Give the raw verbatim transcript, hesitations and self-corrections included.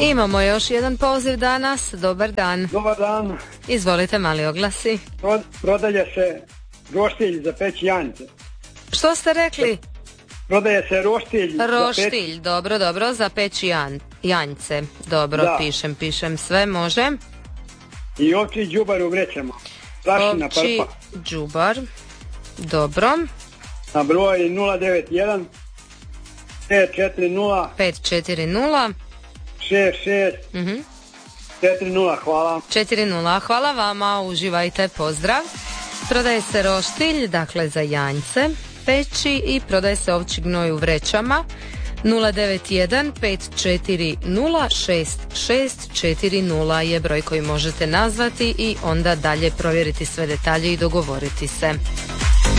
Imamo još jedan poziv danas. Dobar dan. Dobar dan. Izvolite, mali oglasi. Pro, prodaje se roštilj za peć janjce. Što ste rekli? Prodaje se roštilj. Roštilj, za dobro, dobro, za peć jan, janjce. Dobro, da. pišem, pišem sve, može. I ovči džubar u vrećama. Prašina ovči prpa. Džubar, dobro. Na broj nula devet jedan pet četiri nula pet četiri nula šest šest četiri nula. Hvala. četiri nula, hvala vama, uživajte, pozdrav. Prodaje se roštilj, dakle za janjce, peći i prodaje se ovčji gnoj u vrećama. Nula devet jedan pet četiri nula šest šest četiri nula je broj koji možete nazvati i onda dalje provjeriti sve detalje i dogovoriti se.